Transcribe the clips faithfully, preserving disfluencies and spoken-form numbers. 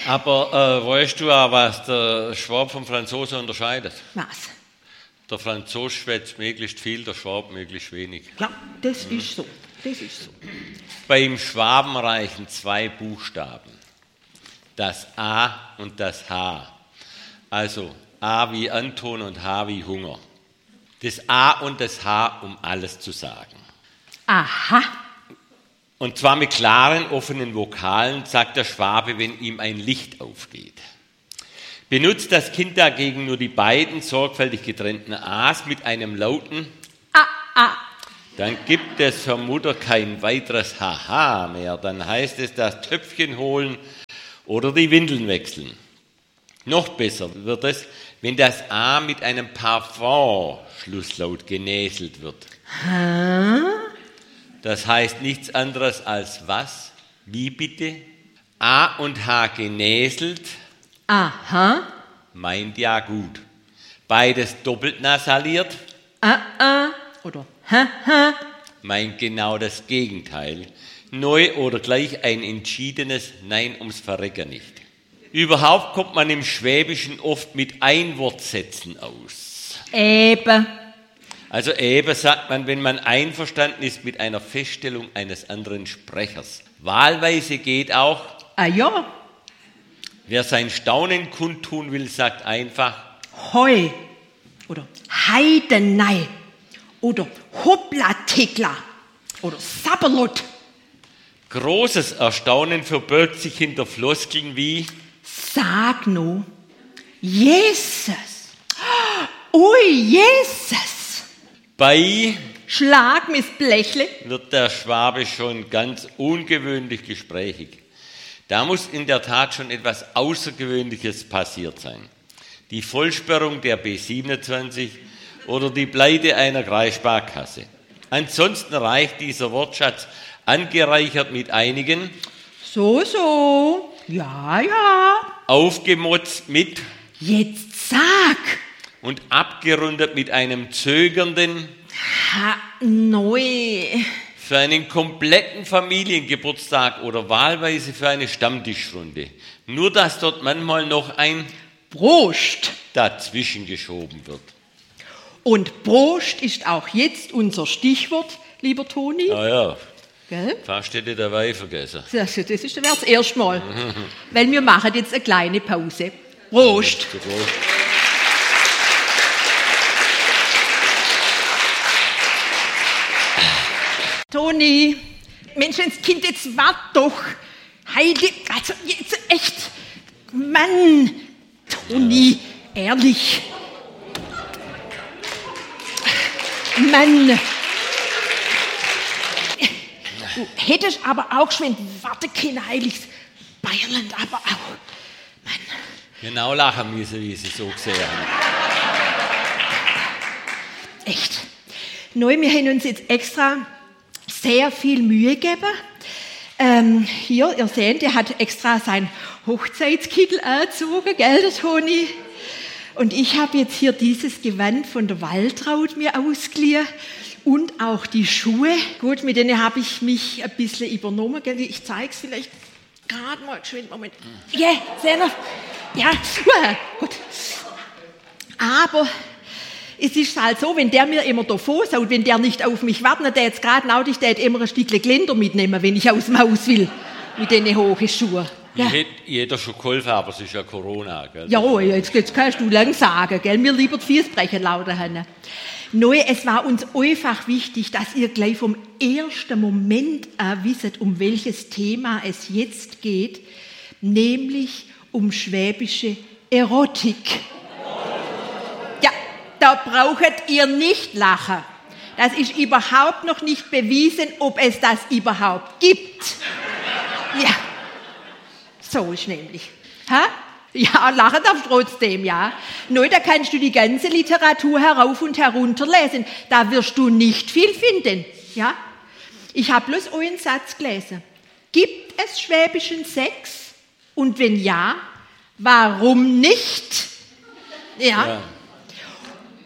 Aber äh, weißt du auch, was der Schwab vom Franzosen unterscheidet? Was? Der Franzose schwätzt möglichst viel, der Schwab möglichst wenig. Ja, das mhm. ist so. Das ist so. Beim Schwaben reichen zwei Buchstaben. Das A und das H. Also A wie Anton und H wie Hunger. Das A und das H, um alles zu sagen. Aha. Und zwar mit klaren, offenen Vokalen, sagt der Schwabe, wenn ihm ein Licht aufgeht. Benutzt das Kind dagegen nur die beiden sorgfältig getrennten A's mit einem lauten A, A. Dann gibt es für Mutter kein weiteres Haha mehr. Dann heißt es das Töpfchen holen oder die Windeln wechseln. Noch besser wird es, wenn das A mit einem Parfum-Schlusslaut genäselt wird. Hä? Das heißt nichts anderes als was? Wie bitte? A und H genäselt. Aha. Meint ja gut. Beides doppelt nasaliert. Ah, ah. Oder ha, ha. Meint genau das Gegenteil. Neu oder gleich ein entschiedenes Nein ums Verrecken nicht. Überhaupt kommt man im Schwäbischen oft mit Einwortsätzen aus. Eben. Also eben sagt man, wenn man einverstanden ist mit einer Feststellung eines anderen Sprechers. Wahlweise geht auch, Ah ja. wer sein Staunen kundtun will, sagt einfach Heu. Oder Heidenei. Oder Hoppla-Tickla. Oder Sabberlot. großes Erstaunen verbirgt sich hinter Floskeln wie Sag no. Jesus. Ui, Jesus. bei Schlag mis Blechle. wird der Schwabe schon ganz ungewöhnlich gesprächig. Da muss in der Tat schon etwas Außergewöhnliches passiert sein. Die Vollsperrung der B siebenundzwanzig oder die Pleite einer Kreissparkasse. Ansonsten reicht dieser Wortschatz angereichert mit einigen So, so. Ja, ja. aufgemotzt mit Jetzt sag. und abgerundet mit einem zögernden Ha, neu. für einen kompletten Familiengeburtstag oder wahlweise für eine Stammtischrunde. Nur, dass dort manchmal noch ein Prost. dazwischen geschoben wird. Und Prost ist auch jetzt unser Stichwort, lieber Toni. Ah ja, Gell? fast hätte ich dabei vergessen. Das, das ist dann das erste Mal. Weil wir machen jetzt eine kleine Pause. Prost. Zu groß. Toni, Menschenskind, jetzt wart doch. Heidi, also jetzt echt. Mann, Toni, ehrlich. Mann. Du hättest aber auch schon warte kein heiliges Bayerland, aber auch. Mann. Genau lachen müssen, wie sie so gesehen haben. Echt. Neu, wir haben uns jetzt extra sehr viel Mühe gegeben. Ähm, hier, ihr seht, der hat extra seinen Hochzeitskittel angezogen, gell, der Toni? Und ich habe jetzt hier dieses Gewand von der Waltraud mir ausgeliehen und auch die Schuhe. Gut, mit denen habe ich mich ein bisschen übernommen, gell? Ich zeige es vielleicht gerade mal, schön, Moment. Ja, yeah, sehr noch. Ja, uh, gut. Aber es ist halt so, wenn der mir immer davor saut, wenn der nicht auf mich wartet, der jetzt gerade nautig, der hätte immer ein Stückchen Geländer mitnehmen, wenn ich aus dem Haus will, mit den hohen Schuhen. Ja. Ich hätte jeder schon geholfen, aber es ist ja Corona. Gell? Ja, jetzt, jetzt kannst du lang sagen, gell? Mir lieber die Füße brechen lauter haben. Neu, es war uns einfach wichtig, dass ihr gleich vom ersten Moment an wisst, um welches Thema es jetzt geht, nämlich um schwäbische Erotik. Ja, da braucht ihr nicht lachen. Das ist überhaupt noch nicht bewiesen, ob es das überhaupt gibt. Ja, so ist nämlich. Ha? Ja, lachen darfst trotzdem, ja. Nur da kannst du die ganze Literatur herauf und herunter lesen. Da wirst du nicht viel finden, ja. Ich habe bloß einen Satz gelesen. Gibt es schwäbischen Sex? Und wenn ja, warum nicht? Ja. Ja.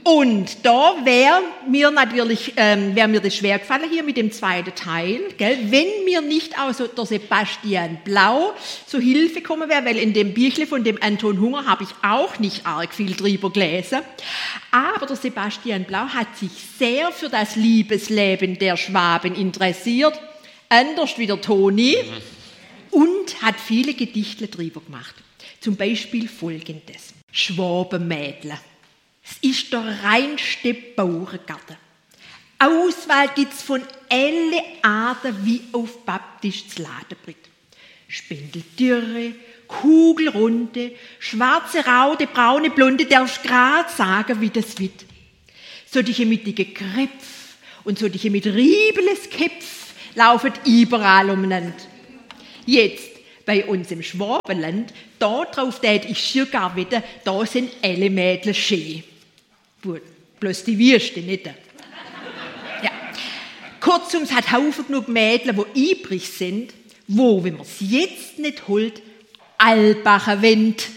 Und da wäre mir natürlich ähm, wär mir das schwer gefallen hier mit dem zweiten Teil, gell? Wenn mir nicht auch so der Sebastian Blau zur Hilfe gekommen wäre, weil in dem Büchle von dem Anton Hunger habe ich auch nicht arg viel drüber gelesen. Aber der Sebastian Blau hat sich sehr für das Liebesleben der Schwaben interessiert, anders wie der Toni, und hat viele Gedichte drüber gemacht. Zum Beispiel folgendes: Schwabenmädle. Es ist der reinste Bauerngarten. Auswahl gibt's von alle Arten wie auf Baptists Ladenbrett. Spendeldürre, Kugelrunde, schwarze, raute, braune, blonde, darfst grad sagen, wie das wird. Solche mit dicken Krepf und solche mit riebeles Köpf laufen überall umeinander. Jetzt, bei uns im Schwabenland, da drauf tät ich schier gar wieder, da sind alle Mädchen schön. Gut, bloß die Würste nicht. Ja. Kurzum, es hat Haufen genug Mädchen, die übrig sind, wo, wenn man es jetzt nicht holt, Albacher Wind.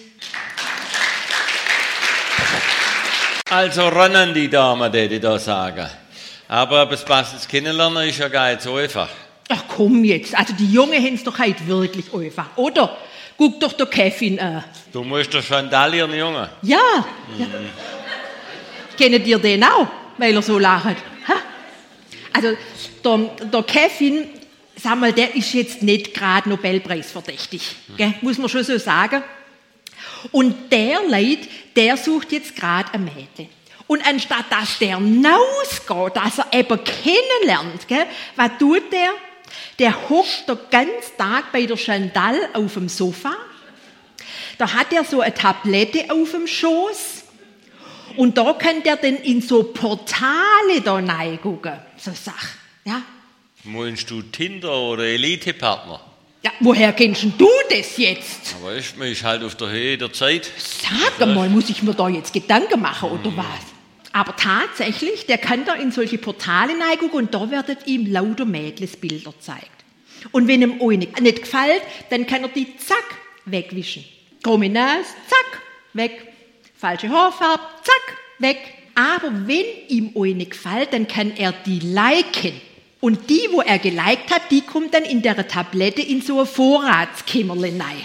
Also rennen die Damen, die ich da sagen. Aber das passendes Kennenlernen ist ja gar nicht so einfach. Ach komm jetzt, also die Jungen haben es doch heute wirklich einfach, oder? Guck doch der Kevin an. Du musst doch chandalieren, Junge. Ja. Mhm. ja. Kennt ihr den auch, weil er so lacht? Ha? Also der, der Kevin, sag mal, der ist jetzt nicht gerade Nobelpreisverdächtig, gell? Muss man schon so sagen. Und der Leid, der sucht jetzt gerade ein Mädchen. Und anstatt dass der rausgeht, dass er eben kennenlernt, gell? Was tut der? Der hockt den ganzen Tag bei der Chantal auf dem Sofa. Da hat er so eine Tablette auf dem Schoß. Und da kann der dann in so Portale da reingucken. So Sachen, ja. Meinst du Tinder oder Elite-Partner? Ja, woher kennst du das jetzt? Aber ich, man ist halt auf der Höhe der Zeit. Sag mal, muss ich mir da jetzt Gedanken machen, oder was? Aber tatsächlich, der kann da in solche Portale reingucken und da werden ihm lauter Mädelsbilder gezeigt. Und wenn ihm eine nicht gefällt, dann kann er die zack wegwischen. Krumme Nase, zack, weg. Falsche Haarfarbe, zack, weg. Aber wenn ihm eine gefällt, dann kann er die liken. Und die, wo er geliked hat, die kommt dann in der Tablette in so ein Vorratskämmerlein rein.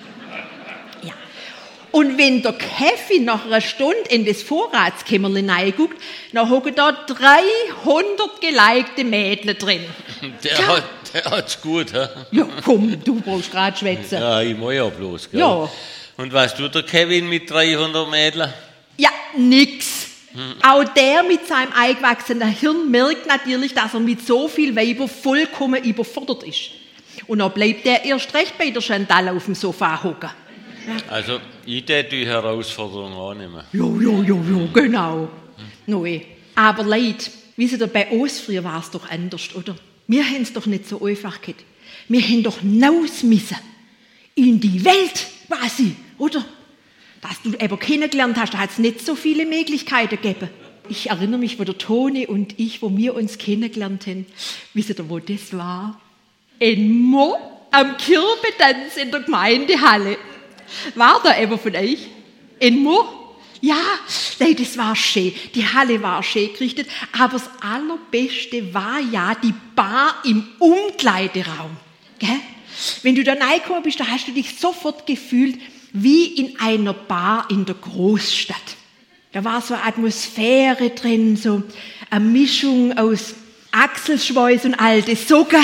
Ja. Und wenn der Kevin nach einer Stunde in das Vorratskämmerlein reinguckt, dann hocken da dreihundert gelikte Mädchen drin. Der ja. hat der hat's gut, hä? Ja, komm, du brauchst gerade schwätzen. Ja, ich muss ja bloß, gell? Ja. Und was tut der Kevin mit dreihundert Mädchen? Ja, nix. Hm. Auch der mit seinem eingewachsenen Hirn merkt natürlich, dass er mit so viel Weiber vollkommen überfordert ist. Und dann bleibt er erst recht bei der Chantal auf dem Sofa hocken. Ja. Also, ich tät die Herausforderung annehmen. Jo, jo, jo, jo, genau. Hm. Nein. Aber Leute, wisst ihr, bei uns früher war es doch anders, oder? Wir haben es doch nicht so einfach gehabt. Wir haben doch hinaus müssen. In die Welt, quasi, oder? Dass du eben kennengelernt hast, da hat es nicht so viele Möglichkeiten gegeben. Ich erinnere mich, wo der Toni und ich, wo wir uns kennengelernt haben, wisst ihr, wo das war? In Mo, am Kirbetanz in der Gemeindehalle. War da eben von euch? In Mo? Ja, nein, das war schön. Die Halle war schön gerichtet, aber das Allerbeste war ja die Bar im Umkleideraum. Gell? Wenn du da reingekommen bist, da hast du dich sofort gefühlt wie in einer Bar in der Großstadt. Da war so eine Atmosphäre drin, so eine Mischung aus Achselschweiß und alte Socken.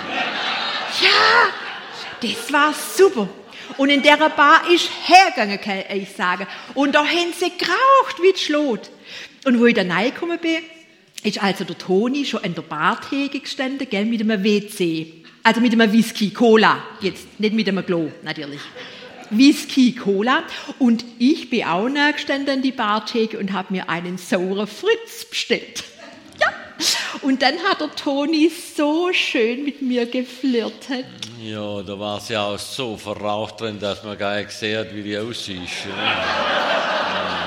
Ja, das war super. Und in der Bar ist hergegangen, kann ich sagen. Und da haben sie geraucht wie die Schlot. Und wo ich da reingekommen bin, ist also der Toni schon an der Bartheke gestanden, gell, mit einem W C. Also mit einem Whisky, Cola. Jetzt, nicht mit einem Klo, natürlich. Whisky, Cola. Und ich bin auch nah gestanden an die Bartheke und habe mir einen sauren Fritz bestellt. Ja. Und dann hat der Toni so schön mit mir geflirtet. Ja, da war es ja auch so verraucht drin, dass man gar nicht gesehen hat, wie die aussieht. Ja.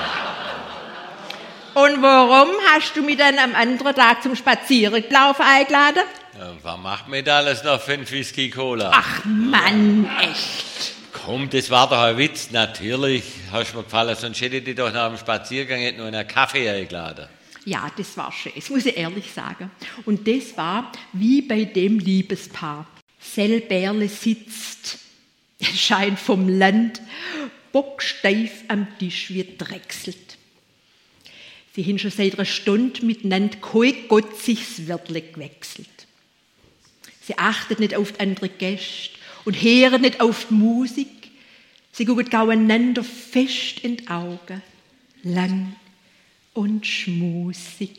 Und warum hast du mich dann am anderen Tag zum Spazierenlaufen eingeladen? Ja, was macht man da alles noch für ein Whisky Cola? Ach Mann, echt. komm, das war doch ein Witz. Natürlich hast du mir gefallen, sonst hätte ich dich doch nach dem Spaziergang noch einen Kaffee eingeladen. Ja, das war schön, das muss ich ehrlich sagen. Und das war wie bei dem Liebespaar. Sellbärle sitzt, scheint vom Land, bocksteif am Tisch wird drechselt. Sie haben schon seit einer Stunde miteinander kein Gott sich's Wörtle gewechselt. Sie achtet nicht auf die anderen Gäste und hören nicht auf die Musik. Sie gucken einander fest in die Augen, lang und schmusig.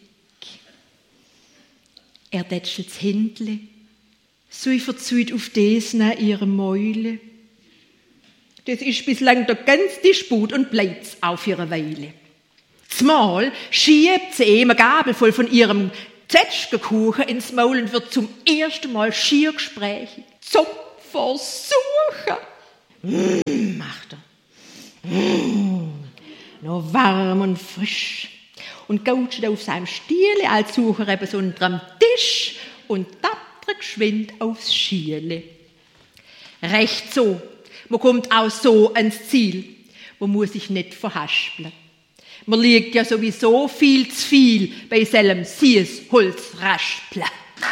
Er tätschelt das Händle, so verzieht auf das nach ihrem Mäule. Das ist bislang der ganze Disput und bleibt's auf ihre Weile. Zumal schiebt sie ihm eine Gabel voll von ihrem Zwetschgenkuchen ins Maul und wird zum ersten Mal schier gesprächig. Zum Versuchen. Mm, macht er. Mm, noch warm und frisch. Und gautscht auf seinem Stiele, als suche er eben so unterm Tisch und tappt geschwind aufs Schiele. Recht so, man kommt auch so ans Ziel, man muss sich nicht verhaspeln. Man liegt ja sowieso viel zu viel bei seinem Siesholzraspeln.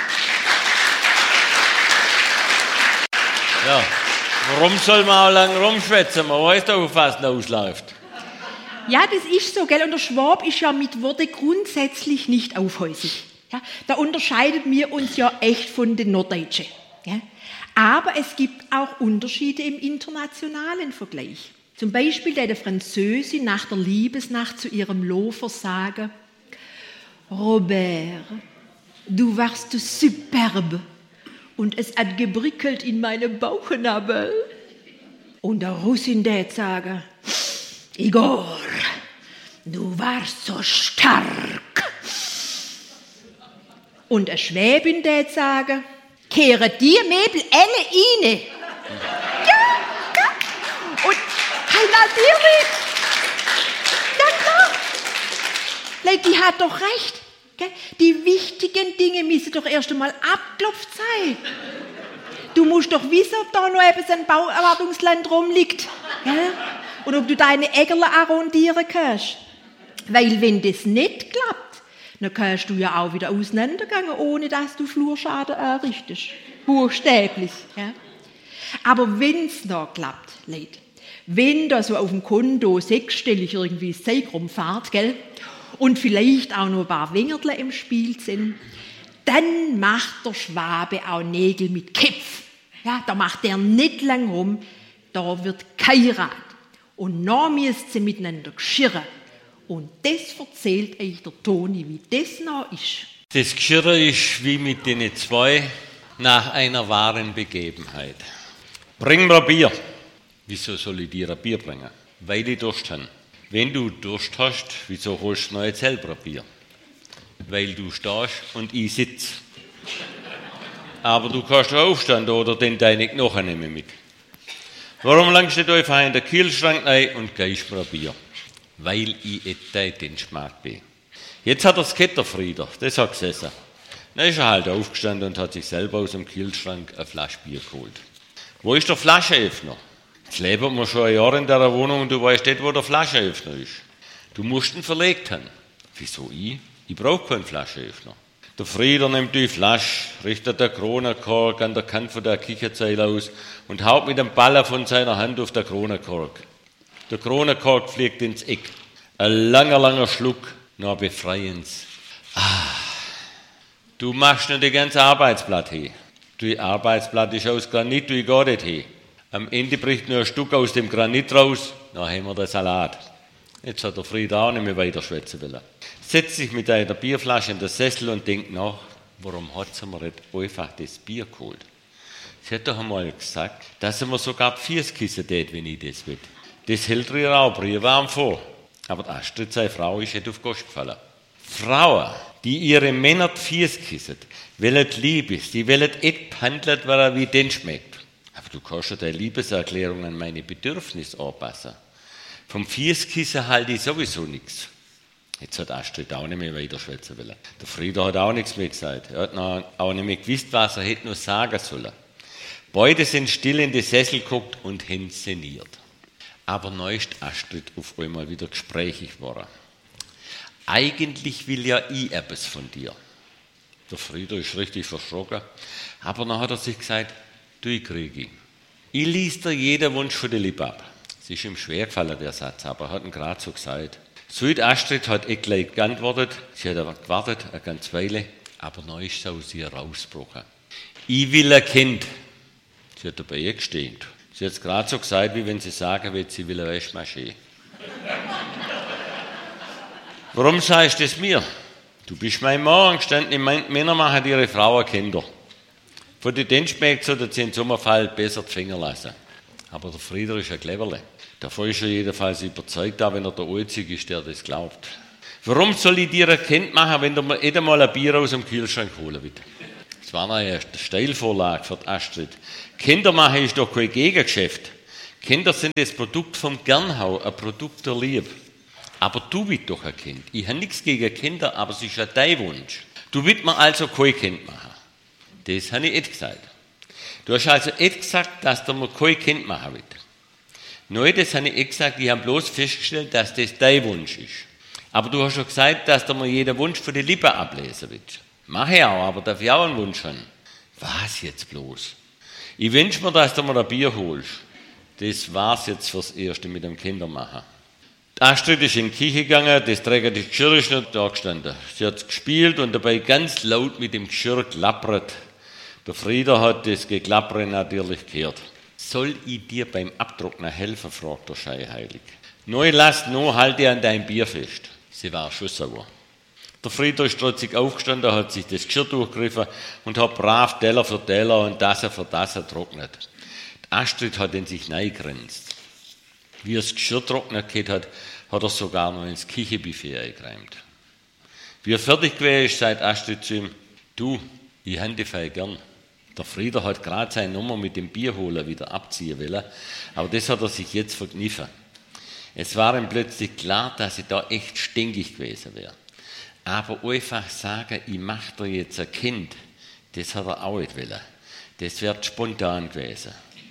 Ja, warum soll man auch lange rumschwätzen? Man weiß doch, auf was es ausläuft. Ja, das ist so, gell? Und der Schwab ist ja mit Worte grundsätzlich nicht aufhäusig. Ja, da unterscheiden wir uns ja echt von den Norddeutschen. Ja? Aber es gibt auch Unterschiede im internationalen Vergleich. Zum Beispiel der Französin nach der Liebesnacht zu ihrem Lofer sagen: Robert, du warst superbe und es hat gebrickelt in meinem Bauchnabel. Und der Russin der sagen: Igor, du warst so stark. Und der Schwäbin der sagen: Kehre die Möbel alle rein. Ja, ja. Und hey, natürlich. Ja, klar. Leute, die hat doch recht. Gell? Die wichtigen Dinge müssen doch erst einmal abgeklopft sein. Du musst doch wissen, ob da noch etwas ein Bauerwartungsland rumliegt. Gell? Und ob du deine Ägerle arrondieren kannst. Weil wenn das nicht klappt, dann kannst du ja auch wieder auseinandergehen, ohne dass du Flurschaden anrichtest. Buchstäblich. Ja? Aber wenn es noch klappt, Leute, wenn da so auf dem Konto sechsstellig irgendwie das Zeug rumfährt, gell, und vielleicht auch noch ein paar Wengertle im Spiel sind, dann macht der Schwabe auch Nägel mit Köpf. Ja, da macht der nicht lang rum, da wird geheiratet. Und dann müsst sie miteinander geschirren. Und das erzählt euch der Toni, wie das noch ist. Das Geschirr ist wie mit den zwei nach einer wahren Begebenheit. Bring mir Bier. Wieso soll ich dir ein Bier bringen? Weil ich Durst habe. Wenn du Durst hast, wieso holst du noch jetzt selber ein Bier? Weil du stehst und ich sitze. Aber du kannst aufstehen oder den deine Knochen nehmen mit. Warum langst du nicht einfach in den Kühlschrank rein und gehst mir ein Bier? Weil ich etwa den Geschmack bin. Jetzt hat er das Ketterfrieder, das hat gesessen. Dann ist er halt aufgestanden und hat sich selber aus dem Kühlschrank eine Flasche Bier geholt. Wo ist der Flaschenöffner? Jetzt leben wir schon ein Jahr in dieser Wohnung und du weißt nicht, wo der Flaschenöffner ist. Du musst ihn verlegt haben. Wieso ich? Ich brauche keinen Flaschenöffner. Der Frieder nimmt die Flasche, richtet den Kronenkork an der Kante von der Kicherzeile aus und haut mit dem Baller von seiner Hand auf den Kronenkork. Der Kronenkork fliegt ins Eck. Ein langer, langer Schluck, noch befreiens. Ah, du machst nicht das ganze Arbeitsblatt hin. Das Arbeitsblatt ist aus Granit, du gar nicht hin. Am Ende bricht nur ein Stück aus dem Granit raus, dann haben wir den Salat. Jetzt hat der Frieder auch nicht mehr weiter schwätzen wollen. Setzt sich mit einer Bierflasche in den Sessel und denkt nach, warum hat sie mir nicht einfach das Bier geholt? Sie hat doch einmal gesagt, dass sie mir sogar Pfierskissen tät, wenn ich das will. Das hält ihr auch brühwarm vor. Aber die Astrid, seine Frau, ist nicht auf Gosch gefallen. Frauen, die ihre Männer Pfierskissen, wollen Liebes, die wollen nicht behandelt werden, wie den schmeckt. Aber du kannst ja deine Liebeserklärung an meine Bedürfnisse anpassen. Vom Pfierskissen halte ich sowieso nichts. Jetzt hat Astrid auch nicht mehr weiter schwätzen wollen. Der Frieder hat auch nichts mehr gesagt. Er hat noch, auch nicht mehr gewusst, was er hätte noch sagen sollen. Beide sind still in die Sessel geguckt und haben sinniert. Aber neu ist Astrid auf einmal wieder gesprächig geworden. Eigentlich will ja ich etwas von dir. Der Frieder ist richtig verschrocken, aber dann hat er sich gesagt, du, ich kriege ihn. Ich lies dir jeden Wunsch von der Lippe ab. Es ist ihm schwer gefallen, der Satz, aber er hat ihn gerade so gesagt. Süd Astrid hat eh gleich geantwortet, sie hat aber gewartet, eine ganze Weile, aber neu ist es aus ihr rausgebrochen. Ich will ein Kind. Sie hat dabei gestehen. Sie hat es gerade so gesagt, wie wenn sie sagen will, sie will eine Waschmaschine. Warum sagst du das mir? Du bist mein Mann gestanden, ich meine, Männer machen ihre Frauen Kinder. Von den Dienstmägden sollten sie im Sommerfall besser die Finger lassen. Aber der Frieder ist ein Cleverle. Davon ist er jedenfalls überzeugt, auch wenn er der Einzige ist, der das glaubt. Warum soll ich dir ein Kind machen, wenn du mir nicht einmal ein Bier aus dem Kühlschrank holen willst? Das war eine Steilvorlage für die Astrid. Kinder machen ist doch kein Gegengeschäft. Kinder sind das Produkt vom Gernhau, ein Produkt der Liebe. Aber du willst doch ein Kind. Ich habe nichts gegen Kinder, aber es ist ja dein Wunsch. Du willst mir also kein Kind machen. Das habe ich nicht gesagt. Du hast also nicht gesagt, dass du mir kein Kind machen willst. Nein, das habe ich nicht gesagt. Ich habe bloß festgestellt, dass das dein Wunsch ist. Aber du hast schon gesagt, dass du mir jeden Wunsch von den Lippen ablesen willst. Mach ich auch, aber darf ich auch einen Wunsch haben? Was jetzt bloß? Ich wünsche mir, dass du mir ein Bier holst. Das war's jetzt fürs Erste mit dem Kindermachen. Die Astrid ist in die Küche gegangen, das trägende Geschirr ist nicht da gestanden. Sie hat gespielt und dabei ganz laut mit dem Geschirr geklappert. Der Frieder hat das Geklappere natürlich gehört. Soll ich dir beim Abtrocknen helfen, fragt der Scheinheilig. Neu lass, no halte an dein Bier fest. Sie war schon sauer. Der Frieder ist trotzig aufgestanden, hat sich das Geschirr durchgegriffen und hat brav Teller für Teller und Tasse für Tasse getrocknet. Die Astrid hat in sich hineingegrinst. Wie er das Geschirr trocknet hat, hat er sogar noch ins Küchenbuffet eingeräumt. Wie er fertig gewesen ist, sagt Astrid zu ihm, du, ich habe dich voll gern. Der Frieder hat gerade seine Nummer mit dem Bierholer wieder abziehen wollen, aber das hat er sich jetzt verkniffen. Es war ihm plötzlich klar, dass ich da echt stinkig gewesen wäre. Aber einfach sagen, ich mache dir jetzt ein Kind, das hat er auch nicht wollen. Das wird spontan gewesen.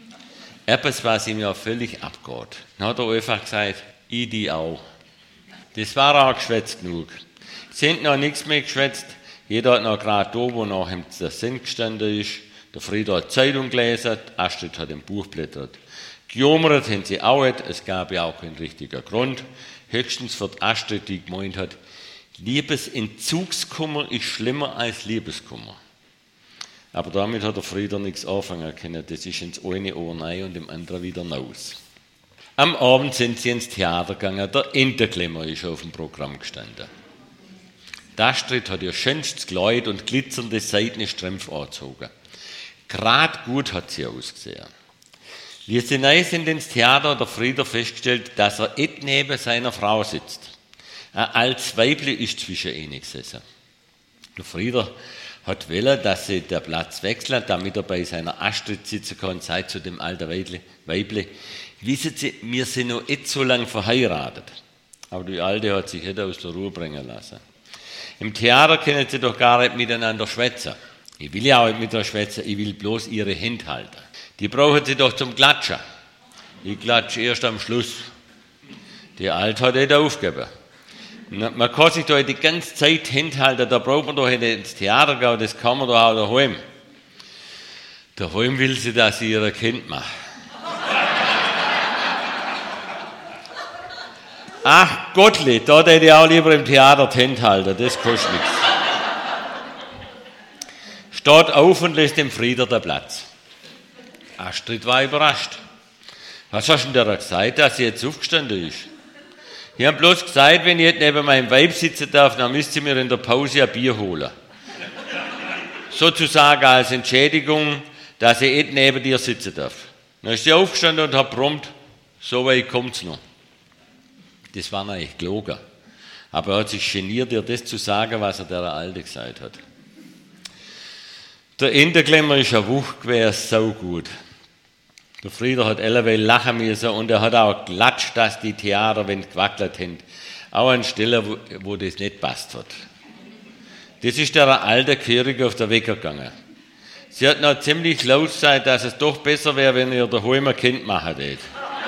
Etwas, was ihm ja völlig abgeht. Dann hat er einfach gesagt, ich die auch. Das war auch geschwätzt genug. Sie haben noch nichts mehr geschwätzt. Jeder hat noch gerade da, wo noch im Sinn gestanden ist. Der Frieder hat Zeitung gelesen, Astrid hat im Buch blättert. Gejummert haben sie auch nicht, es gab ja auch keinen richtigen Grund. Höchstens für die Astrid, die gemeint hat, Liebesentzugskummer ist schlimmer als Liebeskummer. Aber damit hat der Frieder nichts anfangen können. Das ist ins eine Ohr rein und im anderen wieder raus. Am Abend sind sie ins Theater gegangen. Der Enterklemmer ist auf dem Programm gestanden. Die Astrid hat ihr schönstes Kleid und glitzernde seidene Strümpfe angezogen. Gerade gut hat sie ausgesehen. Wie sie rein sind ins Theater, hat der Frieder festgestellt, dass er nicht neben seiner Frau sitzt. Ein altes Weibli ist zwischen ihnen gesessen. Der Frieder hat wollen, dass sie den Platz wechseln, damit er bei seiner Astrid sitzen kann und sagt zu dem alten Weibli, wissen Sie, wir sind noch nicht so lange verheiratet. Aber die Alte hat sich nicht aus der Ruhe bringen lassen. Im Theater können sie doch gar nicht miteinander schwätzen. Ich will ja auch nicht mit ihr schwätzen, ich will bloß ihre Hände halten. Die brauchen sie doch zum Klatschen. Ich klatsche erst am Schluss. Die Alte hat nicht aufgegeben. Man kann sich da die ganze Zeit hinhalten, da braucht man doch nicht ins Theater gehen, das kann man doch auch daheim. Daheim will sie, dass sie ihr Kind macht. Ach Gottli, da hätte ich auch lieber im Theater die Hände halten, das kostet nichts. Steht auf und lässt dem Frieder den Platz. Astrid war überrascht. Was hast du denn da gesagt, dass sie jetzt aufgestanden ist? Ich habe bloß gesagt, wenn ich jetzt neben meinem Weib sitzen darf, dann müsst ihr mir in der Pause ein Bier holen. Sozusagen als Entschädigung, dass ich nicht neben dir sitzen darf. Dann ist sie aufgestanden und hat prompt, so weit kommt's noch. Das war eigentlich gelogen. Aber er hat sich geniert, ihr das zu sagen, was er der Alte gesagt hat. Der Enterklemmer ist ein Wuch gewesen, so gut. Der Frieder hat alleweil lachen müssen und er hat auch geklatscht, dass die Theater, wenn gewackelt haben, auch an Stellen, wo, wo das nicht passt hat. Das ist der alte Körig auf der Wecker gegangen. Sie hat noch ziemlich laut gesagt, dass es doch besser wäre, wenn ihr daheim ein Kind machen würdet.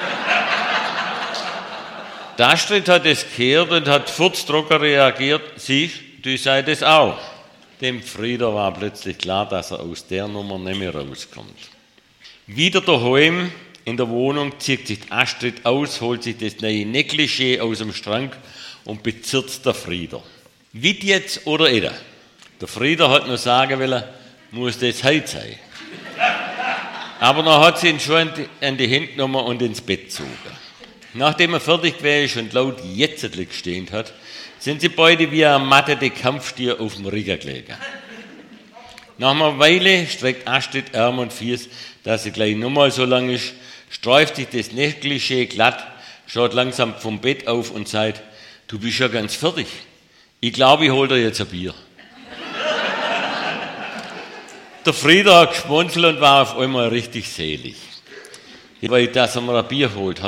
Die Astrid hat es gehört und hat furztrocken reagiert. Sie, du sagst es auch. Dem Frieder war plötzlich klar, dass er aus der Nummer nicht mehr rauskommt. Wieder daheim in der Wohnung zieht sich die Astrid aus, holt sich das neue Negligé aus dem Schrank und bezirzt der Frieder. Witt jetzt oder eder? Der Frieder hat nur sagen wollen, muss das heute sein. Aber dann hat sie ihn schon an die Hände genommen und ins Bett gezogen. Nachdem er fertig war und laut Jetztlich gestehnt hat, sind sie beide wie ein mattete Kampfstier auf dem Rücken gelegen. Nach einer Weile streckt Astrid Arm und Fies, dass sie gleich nochmal so lang ist, streift sich das Negligé glatt, schaut langsam vom Bett auf und sagt, du bist ja ganz fertig. Ich glaube, ich hol dir jetzt ein Bier. Der Frieder hat geschmunzelt und war auf einmal richtig selig. Weil, dass er mir ein Bier holt, hat